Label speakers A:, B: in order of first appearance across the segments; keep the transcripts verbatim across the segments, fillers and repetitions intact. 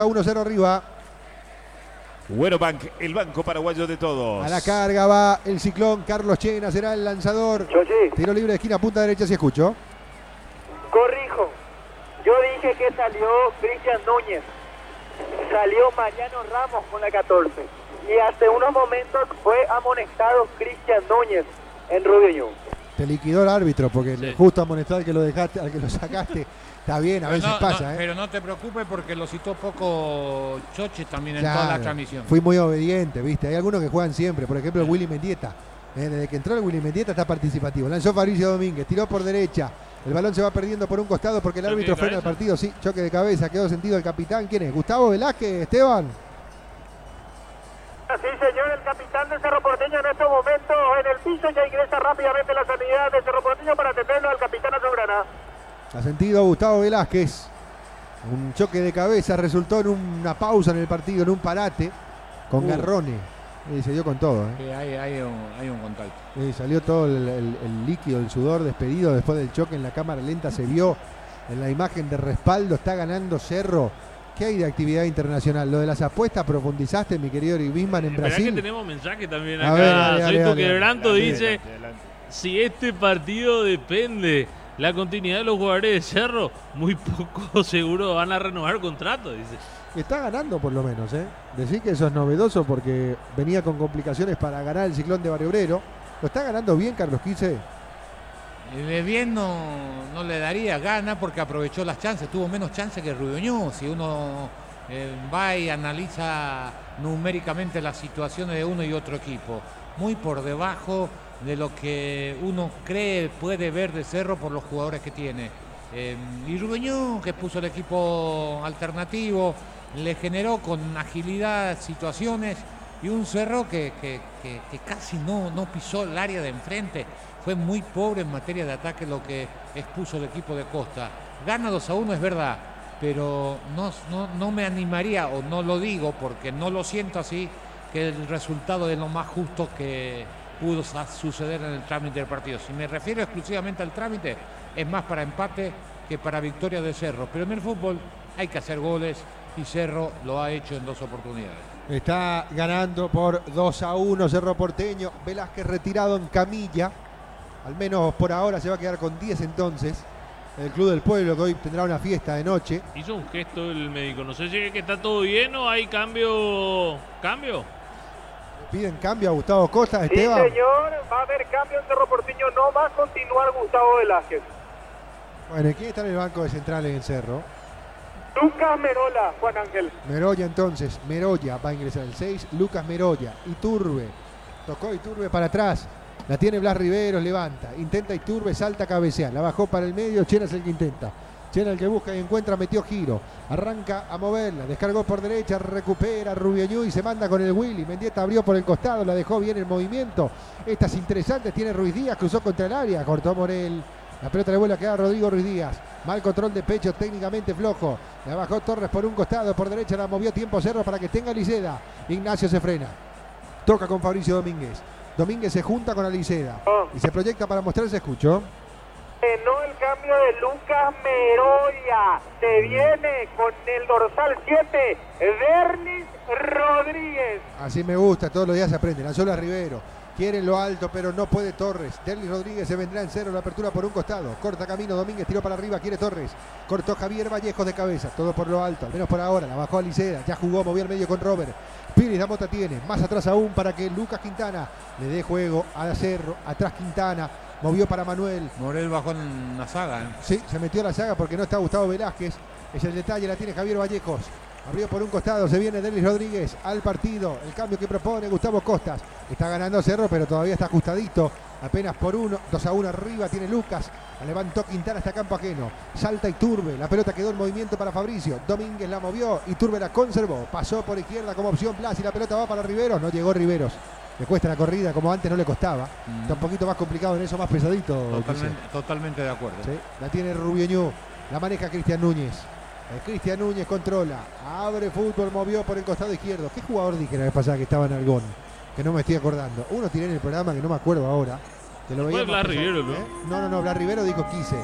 A: uno cero arriba.
B: Güero Bank, el banco paraguayo de todos.
A: A la carga va el Ciclón. Carlos Chena será el lanzador.
C: Chochi.
A: Tiro libre de esquina, punta derecha, si escucho.
C: Corrijo. Yo dije que salió Cristian Núñez. Salió Mariano Ramos con la catorce. Y hace unos momentos fue amonestado Cristian Núñez en Rubio Ñu.
A: Te liquidó el árbitro porque
D: Sí.
A: justo amonestado al que lo dejaste, al que lo sacaste. Está bien, a
D: Pero
A: veces
D: no,
A: pasa,
D: no,
A: ¿eh?
D: Pero no te preocupes porque lo citó poco Choche también en
A: Claro,
D: toda la transmisión.
A: Fui muy obediente, ¿viste? Hay algunos que juegan siempre. Por ejemplo, el Willy Mendieta. Eh, desde que entró el Willy Mendieta está participativo. Lanzó Fabricio Domínguez, tiró por derecha. El balón se va perdiendo por un costado porque el
E: ¿Choque
A: árbitro
E: de
A: frena el
E: cabeza?
A: partido. Sí, choque de cabeza, quedó sentido el capitán. ¿Quién es? ¿Gustavo Velázquez, Esteban?
C: Sí, señor, el capitán de Cerro Porteño en estos momentos en el piso ya ingresa rápidamente la sanidad de Cerro Porteño para atenderlo al capitán Azulgrana.
A: Ha sentido Gustavo Velázquez. Un choque de cabeza resultó en una pausa en el partido, en un parate con
D: Uh.
A: Garrone. Y se dio con todo, ¿eh?
D: Sí, hay, hay, un, hay un contacto.
A: Y salió todo el, el- el líquido, el sudor despedido después del choque en la cámara lenta. Se vio en la imagen de respaldo. Está ganando Cerro. ¿Qué hay de actividad internacional? Lo de las apuestas, ¿profundizaste, mi querido Eric Bisman, en
E: Esperá que
A: Brasil?
E: tenemos mensaje también
A: A
E: acá.
A: ver, dale, dale,
E: Soy
A: dale,
E: Quebranto
B: Adelante,
E: dice,
B: adelante, adelante.
E: si este partido depende la continuidad de los jugadores de Cerro, muy poco seguro van a renovar contrato, dice.
A: Está ganando por lo menos, ¿eh? Decir que eso es novedoso porque venía con complicaciones para ganar el Ciclón de Barrio Obrero. ¿Lo está ganando bien, Carlos Quince?
D: De bien no, no le daría gana porque aprovechó las chances, tuvo menos chances que Rubio Ñu. Si uno eh, va y analiza numéricamente las situaciones de uno y otro equipo, muy por debajo de lo que uno cree puede ver de Cerro por los jugadores que tiene. Eh, y Rubio Ñu, que puso el equipo alternativo, le generó con agilidad situaciones y un Cerro que, que- que- que casi no, no pisó el área de enfrente. Fue muy pobre en materia de ataque lo que expuso el equipo de Costa. Gana dos a uno, es verdad, pero no, no, no me animaría, o no lo digo porque no lo siento así, que el resultado es lo más justo que pudo sa- suceder en el trámite del partido. Si me refiero exclusivamente al trámite, es más para empate que para victoria de Cerro. Pero en el fútbol hay que hacer goles y Cerro lo ha hecho en dos oportunidades.
A: Está ganando por dos a uno Cerro Porteño. Velázquez retirado en camilla. Al menos por ahora se va a quedar con diez entonces. El Club del Pueblo, que hoy tendrá una fiesta de noche.
E: Hizo un gesto el médico, no sé si es que está todo bien o hay cambio. ¿Cambio?
A: Piden cambio a Gustavo Costa,
C: Sí,
A: Esteban.
C: señor, va a haber cambio en Cerro Porteño, no va a continuar Gustavo Velázquez.
A: Bueno, ¿y quién está en el banco de centrales en el Cerro?
C: Lucas Merola, Juan Ángel.
A: Meroya entonces, Meroya va a ingresar el seis, Lucas Meroya, Iturbe, tocó Iturbe para atrás, la tiene Blas Riveros, levanta, intenta Iturbe, salta, cabecea, la bajó para el medio, Chena es el que intenta, Chena el que busca y encuentra, metió giro, arranca a moverla, descargó por derecha, recupera Rubio Ñu y se manda con el Willy, Mendieta abrió por el costado, la dejó bien el movimiento, estas interesantes, tiene Ruiz Díaz, cruzó contra el área, cortó Morel. La pelota le vuelve a quedar a Rodrigo Ruiz Díaz. Mal control de pecho, técnicamente flojo. La bajó Torres por un costado, por derecha la movió tiempo Cerro para que tenga Liceda. Ignacio se frena. Toca con Fabricio Domínguez. Domínguez se junta con Aliceda. Y se proyecta para mostrarse, escucho.
C: No el cambio de Lucas Meroya. Se viene con el dorsal siete, Derlis Rodríguez.
A: Así me gusta, todos los días se aprende. Lanzó a Rivero. Quiere lo alto, pero no puede Torres. Derlis Rodríguez se vendrá en cero, la apertura por un costado. Corta camino, Domínguez tiró para arriba, quiere Torres. Cortó Javier Vallejos de cabeza, todo por lo alto, al menos por ahora. La bajó a Liceda, ya jugó, movió al medio con Robert. Pires la mota tiene, más atrás aún para que Lucas Quintana le dé juego a Cerro. Atrás Quintana, movió para Manuel.
D: Morel bajó en la saga, ¿eh?
A: Sí, se metió a la saga porque no está Gustavo Velázquez. Es el detalle, la tiene Javier Vallejos. Abrió por un costado, se viene Derlis Rodríguez al partido. El cambio que propone Gustavo Costas. Está ganando Cerro, pero todavía está ajustadito. Apenas por uno, dos a uno arriba tiene Lucas. La levantó Quintana hasta campo ajeno. Salta Iturbe, la pelota quedó en movimiento para Fabricio. Domínguez la movió, Iturbe la conservó. Pasó por izquierda como opción Blas y la pelota va para Riveros. No llegó Riveros. Le cuesta la corrida como antes no le costaba.
D: Mm.
A: Está un poquito más complicado en eso, más pesadito.
D: Totalmente, totalmente de acuerdo.
A: Sí, la tiene Rubio Ñu, la maneja Cristian Núñez. Eh, Cristian Núñez controla, abre fútbol, movió por el costado izquierdo. ¿Qué jugador dije la vez pasada que estaba en Algón? Que no me estoy acordando. Uno tiré en el programa que no me acuerdo ahora. Que lo
E: Fue
A: veíamos
E: Blas
A: pesado,
E: Rivero, ¿no?
A: ¿eh? No, no, no, Blas Rivero dijo quise.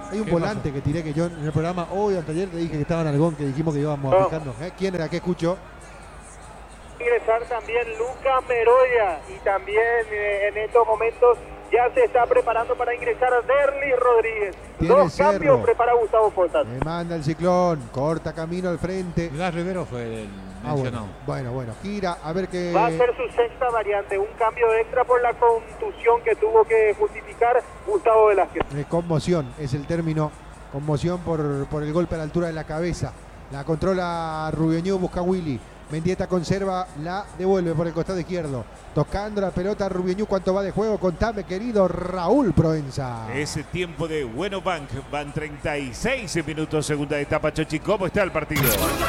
A: Hay un
D: ¿Qué
A: volante que tiré que yo en el programa hoy o anteayer te dije que estaba en Algón, que dijimos que íbamos a
C: Oh.
A: fijarnos. ¿Eh? ¿Quién era? ¿Qué escucho?
C: Ingresar también Lucas Meroya y también eh, en estos momentos ya se está preparando para ingresar a Derlis Rodríguez.
A: Tiene
C: Dos
A: Cerro.
C: cambios prepara Gustavo Fossat.
A: Le manda el ciclón, corta camino al frente.
D: Blas Rivero fue el
A: Ah,
D: mencionado.
A: bueno, bueno, bueno, gira, a ver qué...
C: Va a ser su sexta variante, un cambio extra por la contusión que tuvo que justificar Gustavo Velázquez.
A: Eh, conmoción, es el término, conmoción por, por el golpe a la altura de la cabeza. La controla Rubioñú, busca Willy. Mendieta conserva, la devuelve por el costado izquierdo. Tocando la pelota Rubioñú, ¿cuánto va de juego? Contame, querido Raúl Proenza.
B: Ese tiempo de Bueno Bank. Van treinta y seis minutos, segunda etapa, Chochi. ¿Cómo está el partido?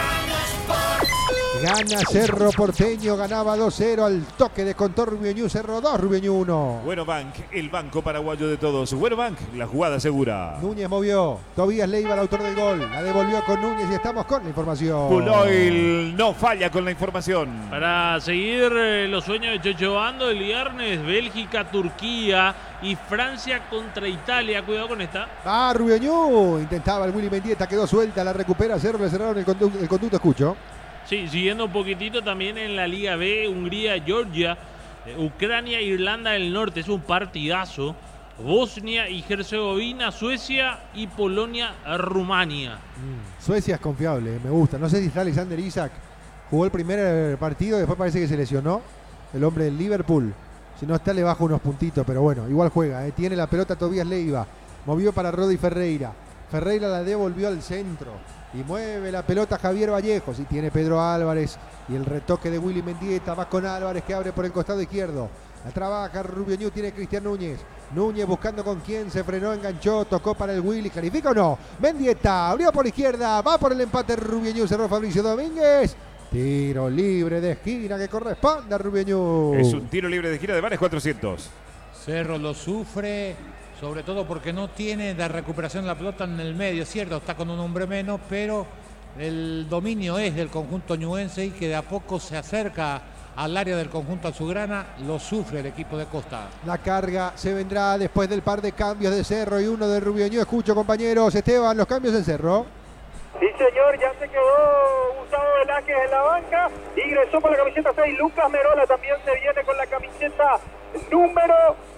A: Gana Cerro Porteño, ganaba dos cero al toque de contó Rubioñú, Cerro dos, Rubioñú uno.
B: Bueno Bank, el banco paraguayo de todos. Bueno Bank, la jugada segura.
A: Núñez movió, Tobías Leiva, el autor del gol, la devolvió con Núñez y estamos con la información.
B: Puloil no falla con la información.
E: Para seguir eh, los sueños de Chocho Bando, el viernes Bélgica, Turquía y Francia contra Italia. Cuidado con esta.
A: Ah, Rubioñú, intentaba el Willy Mendieta, quedó suelta, la recupera Cerro, le cerraron el conducto, el conducto escucho.
E: Sí, siguiendo un poquitito también en la Liga B, Hungría, Georgia, eh, Ucrania, Irlanda del Norte. Es un partidazo. Bosnia y Herzegovina, Suecia y Polonia, Rumania.
A: Mm, Suecia es confiable, me gusta. No sé si está Alexander Isak. Jugó el primer partido, después parece que se lesionó. El hombre del Liverpool. Si no está, le baja unos puntitos, pero bueno, igual juega. ¿eh? Tiene la pelota Tobías Leiva. Movió para Rodi Ferreira. Ferreira la devolvió al centro. Y mueve la pelota Javier Vallejos. Y tiene Pedro Álvarez. Y el retoque de Willy Mendieta. Va con Álvarez que abre por el costado izquierdo. La trabaja Rubioñú. Tiene Cristian Núñez. Núñez buscando con quién. Se frenó, enganchó. Tocó para el Willy. ¿Clarifica o no? Mendieta. Abrió por izquierda. Va por el empate Rubioñú. Cerró Fabricio Domínguez. Tiro libre de esquina que corresponde a Rubioñú.
B: Es un tiro libre de esquina de Vares cuatrocientos.
D: Cerro lo sufre, sobre todo porque no tiene la recuperación de la pelota en el medio, cierto, está con un hombre menos, pero el dominio es del conjunto ñuense y que de a poco se acerca al área del conjunto azulgrana, lo sufre el equipo de Costa.
A: La carga se vendrá después del par de cambios de Cerro y uno de Rubioñú. Escucho, compañeros. Esteban, los cambios en Cerro.
C: Sí, señor, ya se quedó Gustavo Velázquez en la banca. Ingresó con la camiseta seis. Lucas Merola también se viene con la camiseta número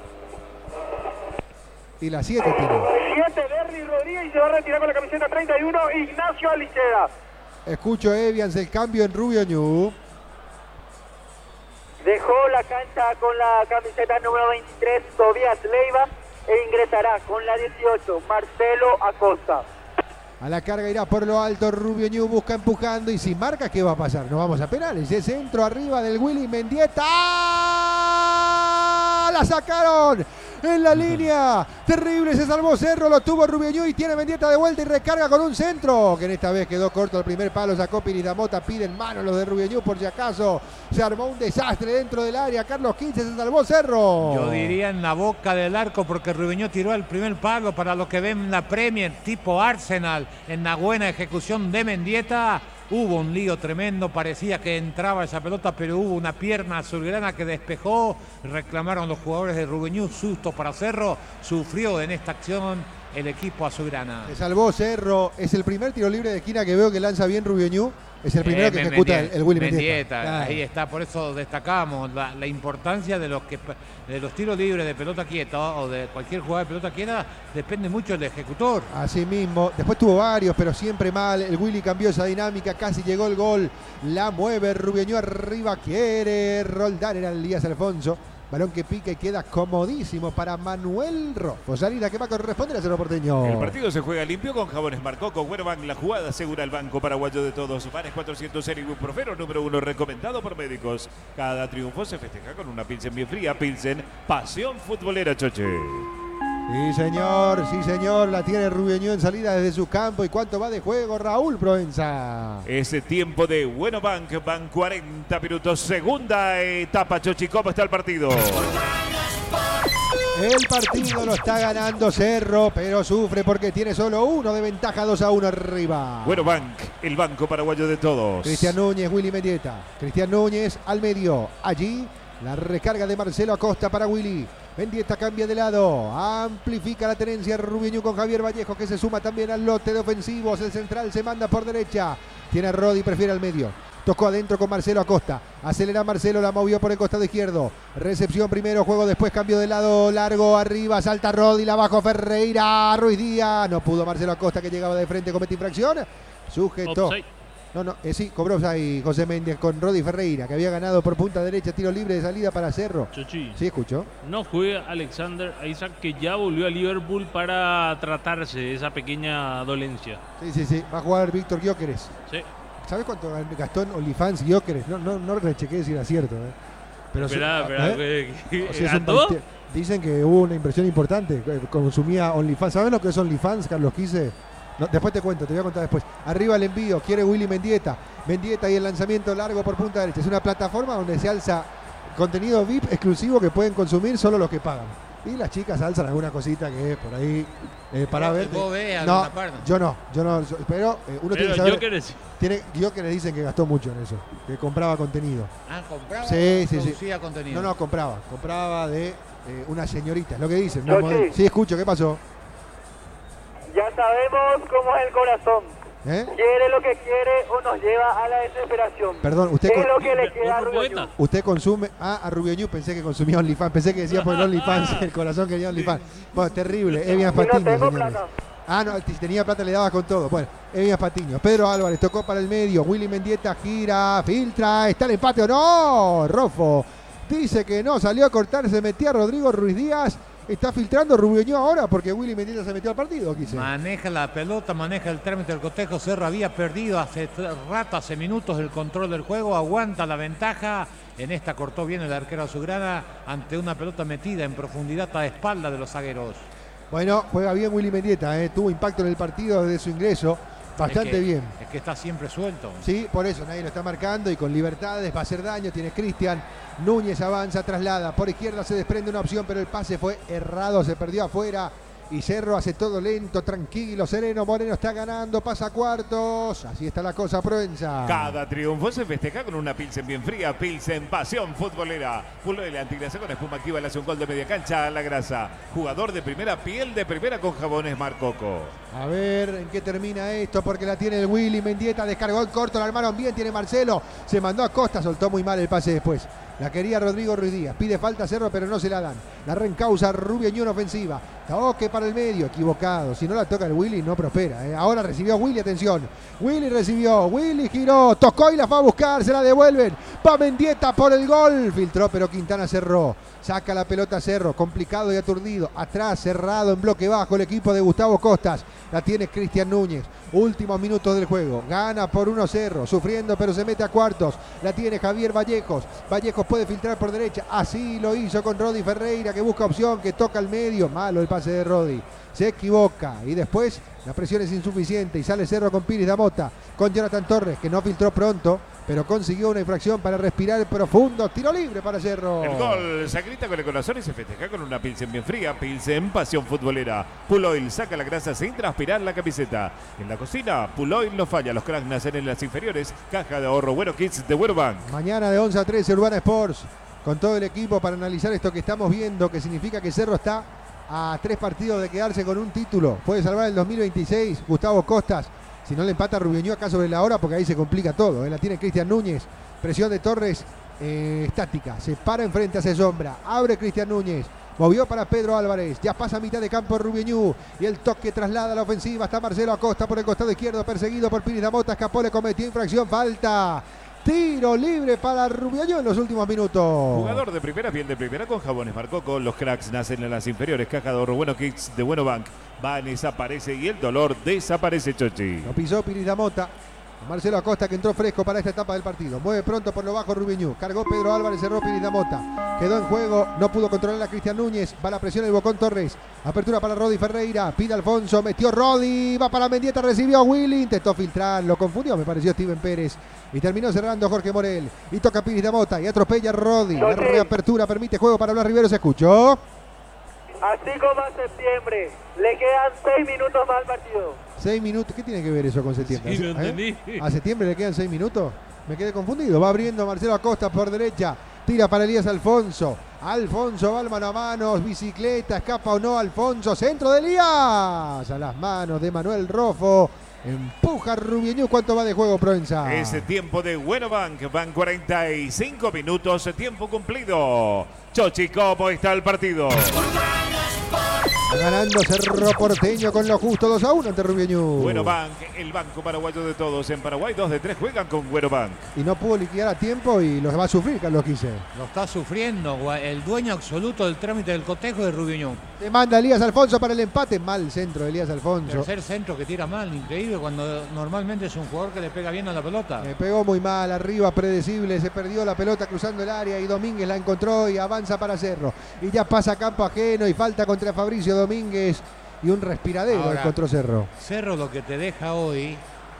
A: Y la siete tiene.
C: siete. Derlis Rodríguez y se va a retirar con la camiseta treinta y uno. Ignacio Aliceda.
A: Escucho, Evians, el cambio en Rubioñú.
C: Dejó la cancha con la camiseta número veintitrés, Tobías Leiva, e ingresará con la dieciocho, Marcelo Acosta.
A: A la carga irá por lo alto Rubioñú, busca empujando y si marca, ¿qué va a pasar? Nos vamos a penales. Ese centro arriba del Willy Mendieta. ¡Ah! ¡La sacaron! En la línea, terrible, se salvó Cerro, lo tuvo Rubioñú y tiene Mendieta de vuelta y recarga con un centro, que en esta vez quedó corto el primer palo, sacó Piridamota, piden mano los de Rubioñú por si acaso, se armó un desastre dentro del área, Carlos quince, se salvó Cerro.
D: Yo diría en la boca del arco porque Rubioñú tiró el primer palo para los que ven la Premier tipo Arsenal en la buena ejecución de Mendieta. Hubo un lío tremendo, parecía que entraba esa pelota, pero hubo una pierna azulgrana que despejó. Reclamaron los jugadores de Rubioñú, susto para Cerro. Sufrió en esta acción el equipo azulgrana.
A: Se salvó Cerro, es el primer tiro libre de esquina que veo que lanza bien Rubioñú. Es el primero
D: Eh,
A: que ejecuta
D: Mendieta,
A: el, el Willy
D: Mendieta,
A: Mendieta. Claro.
D: ahí está, por eso destacamos la, la importancia de los que de los tiros libres de pelota quieta o de cualquier jugada de pelota quieta, depende mucho del ejecutor.
A: Así mismo, después tuvo varios, pero siempre mal. El Willy cambió esa dinámica, casi llegó el gol. La mueve Rubioñú arriba, quiere roldar, era el Díaz Alfonso. Balón que pica y queda comodísimo para Manuel Rojo. Salida que va a corresponder a Cerro Porteño.
B: El partido se juega limpio con jabones Marcó, con Buenobank, la jugada asegura el banco paraguayo de todos. Vares cuatrocientos, el ibuprofeno número uno recomendado por médicos. Cada triunfo se festeja con una Pilsen bien fría. Pilsen, pasión futbolera, Choche.
A: Sí, señor, sí, señor. La tiene Rubioñú en salida desde su campo. ¿Y cuánto va de juego, Raúl Proenza?
B: Ese tiempo de Buenobank, van cuarenta minutos. Segunda etapa, Chochi. ¿Cómo está el partido?
A: El partido lo está ganando Cerro, pero sufre porque tiene solo uno de ventaja, dos a uno arriba.
B: Buenobank, el banco paraguayo de todos.
A: Cristian Núñez, Willy Mendieta. Cristian Núñez al medio. Allí la recarga de Marcelo Acosta para Willy. Mendieta cambia de lado, amplifica la tenencia Rubiñú con Javier Vallejo, que se suma también al lote de ofensivos. El central se manda por derecha, tiene a Rodi, prefiere al medio. Tocó adentro con Marcelo Acosta. Acelera Marcelo, la movió por el costado izquierdo. Recepción primero, juego después, cambio de lado largo, arriba, salta Rodi, la bajó Ferreira, Ruiz Díaz. No pudo Marcelo Acosta, que llegaba de frente, comete infracción. Sujetó.
E: Offside.
A: No, no, eh, sí, cobró ahí José Méndez con Rodi Ferreira, que había ganado por punta derecha, tiro libre de salida para Cerro.
E: Chuchi.
A: Sí, escuchó.
E: No juega Alexander Isaac, que ya volvió a Liverpool para tratarse de esa pequeña dolencia.
A: Sí, sí, sí. Va a jugar Víctor Gyökeres.
E: Sí.
A: ¿Sabes cuánto gastó en OnlyFans Gyökeres? No, no, no rechequé si era cierto. ¿eh? Pero
E: Esperá,
A: sí,
E: esperá,
A: ¿eh?
E: ¿qué-
A: O sea, es un
E: ¿gastó?
A: paite- Dicen que hubo una inversión importante. eh, Consumía OnlyFans. ¿Sabes lo que es OnlyFans, Carlos Quise? No, después te cuento, te voy a contar después. Arriba el envío, quiere Willy Mendieta. Mendieta y el lanzamiento largo por punta derecha. Es una plataforma donde se alza contenido V I P exclusivo que pueden consumir solo los que pagan. Y las chicas alzan alguna cosita que es por ahí eh, para ver.
D: ¿Vos ves
A: No,
D: alguna parte?
A: yo no, yo no. yo- pero eh, uno tiene
E: Pero
A: que saber.
E: yo quiero
A: Tiene, yo que le dicen que gastó mucho en eso, que compraba contenido.
D: Ah, compraba.
A: Sí,
D: o
A: sí, sí.
D: producía contenido.
A: No, no, compraba. Compraba de eh, una señorita, es lo que dicen.
C: Yo
A: una modelo.
C: sí.
A: Sí, escucho, ¿qué pasó?
C: Ya sabemos cómo es el corazón.
A: ¿Eh?
C: Quiere lo que quiere o nos lleva a la desesperación.
A: Perdón, usted,
C: ¿Qué es
A: con-
C: lo que le queda a
E: Otro
C: Rubiñú?
E: poeta.
A: usted consume. Ah, a Rubio Ñu pensé que consumía OnlyFans. Pensé que decía por el OnlyFans, el corazón quería OnlyFans. Bueno, terrible. Evian
C: Si no
A: Patiño,
C: tengo
A: señores.
C: plata.
A: Ah, no, si tenía plata le daba con todo. Bueno, Evian Patiño. Pedro Álvarez tocó para el medio. Willy Mendieta gira, filtra. ¿Está el empate o no? Rofo dice que no. Salió a cortar, se metía Rodrigo Ruiz Díaz. Está filtrando Rubio Ñu ahora porque Willy Mendieta se metió al partido, quise.
D: Maneja la pelota, maneja el trámite del cotejo. Cerro había perdido hace tre- rato, hace minutos el control del juego. Aguanta la ventaja. En esta cortó bien el arquero azulgrana ante una pelota metida en profundidad a espalda de los zagueros.
A: Bueno, juega bien Willy Mendieta, ¿eh? Tuvo impacto en el partido desde su ingreso. Bastante
D: Es que-
A: bien.
D: Es que está siempre suelto.
A: Sí, por eso nadie lo está marcando y con libertades va a hacer daño. Tiene Cristian. Núñez avanza, traslada. Por izquierda se desprende una opción, pero el pase fue errado, se perdió afuera. Y Cerro hace todo lento, tranquilo, sereno. Moreno está ganando, pasa a cuartos. Así está la cosa, Provenza.
B: Cada triunfo se festeja con una Pilsen bien fría. Pilsen, pasión futbolera. Pulo de la antigrasa con espuma activa, le hace un gol de media cancha a la grasa. Jugador de primera, piel de primera con jabones Marcoco.
A: A ver en qué termina esto, porque la tiene el Willy Mendieta. Descargó el corto, la armaron bien. Tiene Marcelo. Se mandó a Costa, soltó muy mal el pase después. La quería Rodrigo Ruiz Díaz. Pide falta a Cerro, pero no se la dan. La reencausa Rubio Ñu en ofensiva. Toque para el medio, equivocado. Si no la toca el Willy, no prospera. ¿eh? Ahora recibió Willy, atención. Willy recibió, Willy giró, tocó y la fue a buscar, se la devuelven. Va Mendieta por el gol. Filtró, pero Quintana cerró. Saca la pelota Cerro, complicado y aturdido. Atrás, cerrado en bloque bajo el equipo de Gustavo Costas. La tiene Cristian Núñez. Últimos minutos del juego. Gana por uno Cerro. Sufriendo, pero se mete a cuartos. La tiene Javier Vallejos. Vallejos puede filtrar por derecha. Así lo hizo con Rodi Ferreira, que busca opción, que toca al medio. Malo el pase de Rodi. Se equivoca. Y después la presión es insuficiente. Y sale Cerro con Piris Damota. Con Jonathan Torres, que no filtró pronto, pero consiguió una infracción para respirar profundo. Tiro libre para Cerro.
B: El gol se grita con el corazón y se festeja con una Pilsen bien fría. Pilsen, pasión futbolera. Puloil saca la grasa sin transpirar la camiseta. En la cocina, Puloil no falla. Los cracks nacen en las inferiores. Caja de ahorro Bueno Kids de Bueno Bank.
A: Mañana de once a trece Urbana Sports con todo el equipo para analizar esto que estamos viendo, que significa que Cerro está a tres partidos de quedarse con un título. Puede salvar el dos mil veintiséis Gustavo Costas. Si no le empata a Rubio Ñu acá sobre la hora, porque ahí se complica todo. ¿eh? La tiene Cristian Núñez. Presión de Torres eh, estática. Se para enfrente, hace sombra. Abre Cristian Núñez. Movió para Pedro Álvarez. Ya pasa a mitad de campo Rubio Ñu. Y el toque traslada a la ofensiva. Está Marcelo Acosta por el costado izquierdo. Perseguido por Piris Damota. Escapó, le cometió infracción. Falta. Tiro libre para Rubio Ñu en los últimos minutos.
B: Jugador de primera, piel de primera con jabones Marcoco. Los cracks nacen en las inferiores. Caja de ahorro Bueno Kids de Bueno Bank. Vanes aparece y el dolor desaparece, Chochi.
A: Lo pisó Piris Damota. Marcelo Acosta, que entró fresco para esta etapa del partido. Mueve pronto por lo bajo Rubio Ñu. Cargó Pedro Álvarez, cerró Piris Damota. Quedó en juego, no pudo controlar a Cristian Núñez. Va la presión el Bocón Torres. Apertura para Rodi Ferreira. Pide Alfonso, metió Rodi. Va para Mendieta, recibió Willy. Intentó filtrar, lo confundió, me pareció Steven Pérez. Y terminó cerrando Jorge Morel. Y toca Piris Damota y atropella Rodi. La reapertura permite juego para Blas Rivero. ¿Se escuchó?
C: Así como a septiembre, le quedan seis minutos más al partido.
A: Seis minutos. ¿Qué tiene que ver eso con septiembre?
E: Sí, lo
A: ¿Eh?
E: entendí.
A: ¿A septiembre le quedan seis minutos? Me quedé confundido. Va abriendo Marcelo Acosta por derecha. Tira para Elías Alfonso. Alfonso va al mano a mano, bicicleta, escapa o no Alfonso, centro de Elías, a las manos de Manuel Rofo, empuja Rubiñú. ¿Cuánto va de juego, Proenza?
B: Ese tiempo de Buenobank, van cuarenta y cinco minutos, tiempo cumplido. Chochi, ¿cómo está el partido?
A: Ganando Cerro Porteño con lo justo, dos a uno ante Rubiñú.
B: Buenobank, el banco paraguayo de todos. En Paraguay, dos de tres juegan con Buenobank.
A: Y no pudo liquidar a tiempo y los va a sufrir, Carlos Quise.
D: Lo está sufriendo el dueño absoluto del trámite del cotejo de Rubiñú.
A: Le manda Elías Alfonso para el empate. Mal centro de Elías Alfonso.
D: Tercer centro que tira mal, increíble, cuando normalmente es un jugador que le pega bien a la pelota.
A: Le pegó muy mal, arriba, predecible. Se perdió la pelota cruzando el área y Domínguez la encontró y avanza para Cerro. Y ya pasa a campo ajeno y falta contra Fabricio Domínguez. Y un respiradero
D: Ahora,
A: encontró Cerro.
D: Cerro lo que te deja hoy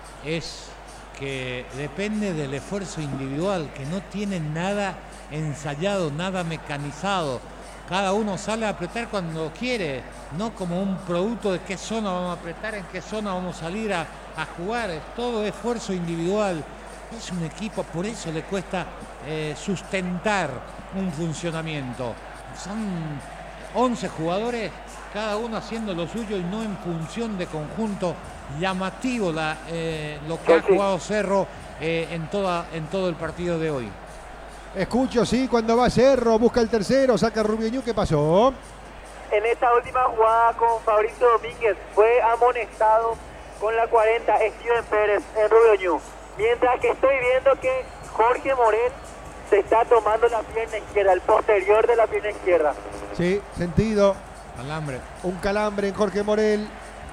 D: es que depende del esfuerzo individual, que no tiene nada ensayado, nada mecanizado. Cada uno sale a apretar cuando quiere, no como un producto de qué zona vamos a apretar, en qué zona vamos a salir a, a jugar. Es todo esfuerzo individual. Es un equipo, por eso le cuesta eh, sustentar un funcionamiento. Son once jugadores, cada uno haciendo lo suyo y no en función de conjunto. Llamativo la, eh, lo que ha jugado Cerro eh, en, toda, en todo el partido de hoy.
A: Escucho, sí, cuando va Cerro, busca el tercero, saca Rubiñú. ¿Qué pasó?
C: En esta última jugada con Fabricio Domínguez fue amonestado con la cuarenta Steven Pérez en Rubiñú. Mientras que estoy viendo que Jorge Morel se está tomando la pierna izquierda, el posterior de la pierna izquierda.
A: Sí, sentido.
D: Calambre.
A: Un calambre en Jorge Morel.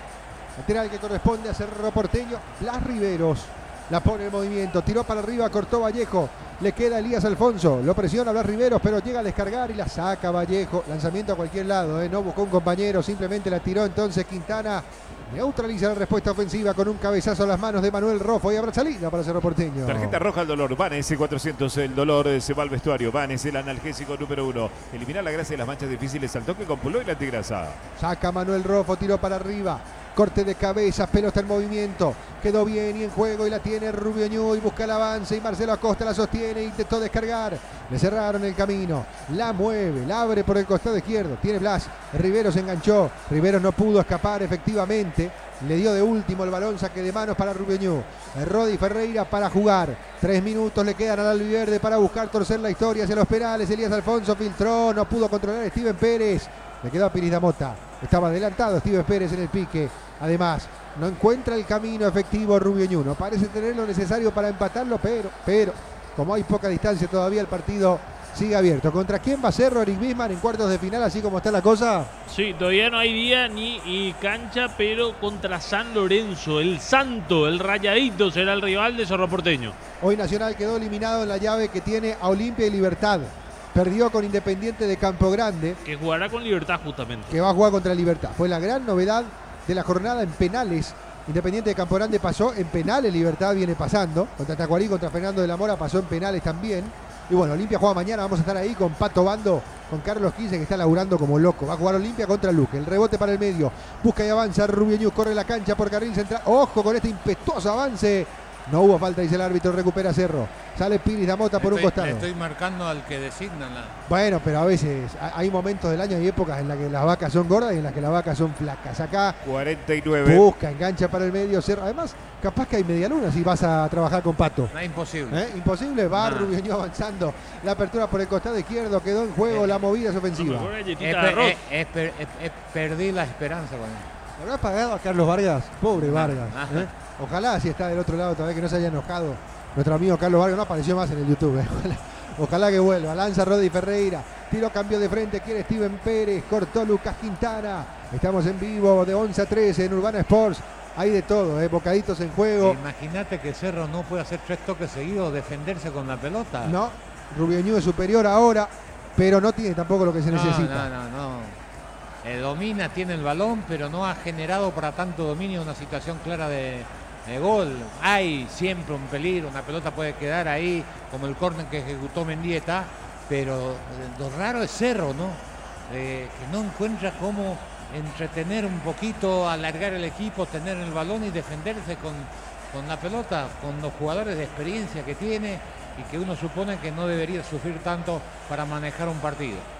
A: Lateral que corresponde a Cerro Porteño. Blas Riveros la pone en movimiento. Tiró para arriba, cortó Vallejo. Le queda Elías Alfonso. Lo presiona Blas Riveros, pero llega a descargar y la saca Vallejo. Lanzamiento a cualquier lado, ¿eh? No buscó un compañero, simplemente la tiró. Entonces Quintana neutraliza la respuesta ofensiva con un cabezazo a las manos de Manuel Rofo. Y habrá salida para Cerro Porteño.
B: Tarjeta roja al dolor. Vanes cuatrocientos. El dolor se va al vestuario. Vanes, el analgésico número uno. Eliminar la grasa y las manchas difíciles al toque con puló y la antigrasa.
A: Saca Manuel Rofo, tiró para arriba. Corte de cabeza, pelota en movimiento. Quedó bien y en juego y la tiene Rubiñú y busca el avance y Marcelo Acosta la sostiene, intentó descargar. Le cerraron el camino. La mueve, la abre por el costado izquierdo. Tiene Blas. Riveros se enganchó. Riveros no pudo escapar efectivamente. Le dio de último el balón, saque de manos para Rubiñú. Rodi Ferreira para jugar. Tres minutos le quedan al albiverde para buscar torcer la historia hacia los penales. Elías Alfonso filtró, no pudo controlar a Steven Pérez. Le quedó a Piris da Mota. Estaba adelantado Steven Pérez en el pique. Además, no encuentra el camino efectivo Rubiñú. No parece tener lo necesario para empatarlo, pero, pero, como hay poca distancia todavía, el partido sigue abierto. ¿Contra quién va Cerro, Eric Bismarck, en cuartos de final, así como está la cosa?
E: Sí, todavía no hay día ni y cancha, pero contra San Lorenzo, el Santo, el Rayadito, será el rival de Cerro Porteño.
A: Hoy Nacional quedó eliminado en la llave que tiene a Olimpia y Libertad. Perdió con Independiente de Campo Grande.
E: Que jugará con Libertad justamente.
A: Que va a jugar contra Libertad. Fue la gran novedad de la jornada en penales. Independiente de Campo Grande pasó en penales, Libertad viene pasando. Contra Tacuarí, contra Fernando de la Mora pasó en penales también. Y bueno, Olimpia juega mañana, vamos a estar ahí con Pato Bando, con Carlos Quince que está laburando como loco. Va a jugar Olimpia contra Luque. El rebote para el medio. Busca y avanza Rubiñú, corre la cancha por carril central. Ojo con este impetuoso avance. No hubo falta, dice el árbitro, recupera Cerro. Sale Piris da Mota por
D: estoy,
A: un costado.
D: Le estoy marcando al que designan. La...
A: Bueno, pero a veces hay momentos del año y épocas en las que las vacas son gordas y en las que las vacas son flacas. Acá
B: cuarenta y nueve.
A: Busca, engancha para el medio, Cerro. Además, capaz que hay media luna si vas a trabajar con Pato.
D: No, imposible.
A: ¿Eh? Imposible, va Rubiñú avanzando. La apertura por el costado izquierdo, quedó en juego, eh, la movida es ofensiva.
E: No,
D: es per, es, es per, es, es, perdí la esperanza con él.
A: ¿Le habrá pagado a Carlos Vargas? Pobre Vargas. ¿eh? Ojalá si está del otro lado todavía que no se haya enojado. Nuestro amigo Carlos Vargas no apareció más en el YouTube. ¿eh? Ojalá, ojalá que vuelva. Lanza Rodi Ferreira. Tiro, cambio de frente. Quiere Steven Pérez. Cortó Lucas Quintana. Estamos en vivo de once a trece en Urbana Sports. Hay de todo, ¿eh? Bocaditos en juego.
D: Imagínate que Cerro no puede hacer tres toques seguidos, defenderse con la pelota.
A: No, Rubiñú es superior ahora, pero no tiene tampoco lo que se
D: no,
A: necesita.
D: No, no, no. Eh, domina, tiene el balón, pero no ha generado para tanto dominio una situación clara de, de gol. Hay siempre un peligro, una pelota puede quedar ahí, como el córner que ejecutó Mendieta, pero eh, lo raro es Cerro, ¿no? Eh, que no encuentra cómo entretener un poquito, alargar el equipo, tener el balón y defenderse con, con la pelota, con los jugadores de experiencia que tiene y que uno supone que no debería sufrir tanto para manejar un partido.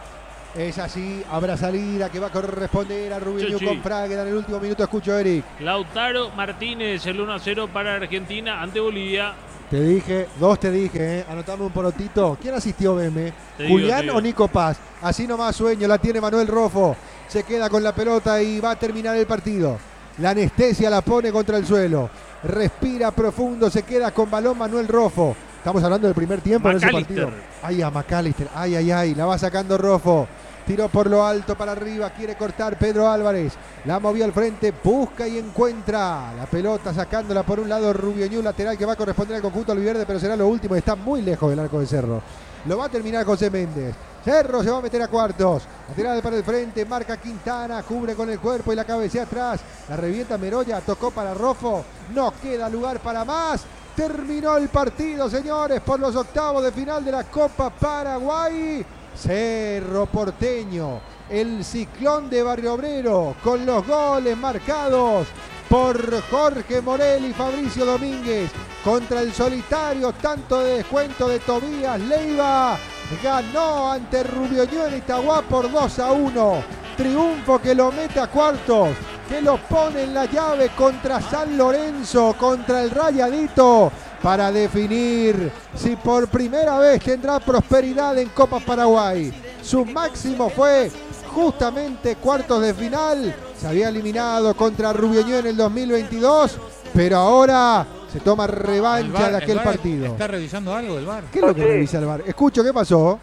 A: Es así, habrá salida que va a corresponder a Rubiñú
E: Sí, sí.
A: con Fragueda en el último minuto. Escucho, Eric.
E: Lautaro Martínez, el uno a cero para Argentina ante Bolivia.
A: Te dije, dos te dije, ¿eh? Anotame un porotito. ¿Quién asistió, Meme?
E: Te digo,
A: ¿Julián
E: te digo.
A: o Nico Paz? Así nomás sueño, la tiene Manuel Rofo. Se queda con la pelota y va a terminar el partido. La anestesia la pone contra el suelo. Respira profundo, se queda con balón Manuel Rofo. Estamos hablando del primer tiempo en ese
E: McAllister.
A: partido. Ay, a McAllister. Ay, ay, ay. La va sacando Rofo. Tiró por lo alto para arriba. Quiere cortar Pedro Álvarez. La movió al frente. Busca y encuentra. La pelota sacándola por un lado Rubiñú, lateral que va a corresponder al conjunto albiverde, pero será lo último. Está muy lejos del arco de Cerro. Lo va a terminar José Méndez. Cerro se va a meter a cuartos. Lateral para el frente. Marca Quintana. Cubre con el cuerpo y la cabecea atrás. La revienta Meroya. Tocó para Rofo. No queda lugar para más. Terminó el partido, señores, por los octavos de final de la Copa Paraguay. Cerro Porteño, el Ciclón de Barrio Obrero, con los goles marcados por Jorge Morel y Fabricio Domínguez, contra el solitario tanto de descuento de Tobías Leiva. Ganó ante Rubiñú en Itagua por dos a uno. Triunfo que lo mete a cuartos, que lo pone en la llave contra San Lorenzo, contra el Rayadito, para definir si por primera vez tendrá prosperidad en Copa Paraguay. Su máximo fue justamente cuartos de final. Se había eliminado contra Rubiñú en el dos mil veintidós, pero ahora se toma
D: El
A: revancha
D: VAR
A: de aquel
D: el VAR
A: partido.
D: ¿Está revisando algo del V A R?
A: ¿Qué es lo que
C: Sí.
A: revisa el V A R? Escucho, ¿qué pasó?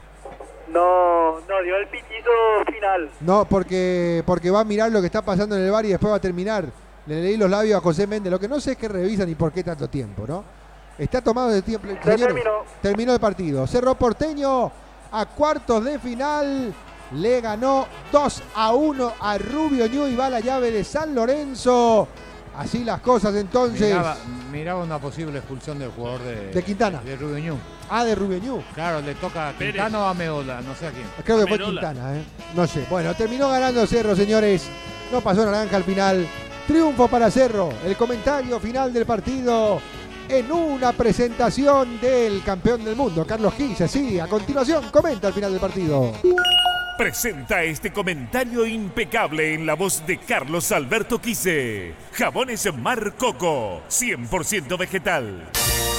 C: No, no dio el pitizo final.
A: No, porque, porque va a mirar lo que está pasando en el V A R y después va a terminar. Le leí los labios a José Méndez. Lo que no sé es qué revisan y por qué tanto tiempo, ¿no? Está tomado de tiempo.
C: Se
A: Señores,
C: terminó.
A: terminó el partido. Cerro Porteño a cuartos de final. Le ganó dos a uno a Rubiñú y va a la llave de San Lorenzo. Así las cosas entonces.
D: Miraba, miraba una posible expulsión del jugador de,
A: De Quintana.
D: de Rubiñú.
A: Ah, de Rubiñú.
D: Claro, le toca a
E: Pérez.
D: Quintana o a Meola, no sé a quién.
A: Creo que fue
E: Merola.
A: Quintana, ¿eh? No sé. Bueno, terminó ganando Cerro, señores. No pasó naranja al final. Triunfo para Cerro. El comentario final del partido en una presentación del campeón del mundo, Carlos Gise. Sí, a continuación comenta al final del partido.
F: Presenta este comentario impecable en la voz de Carlos Alberto Quise. Jabones Mar Coco, cien por ciento vegetal.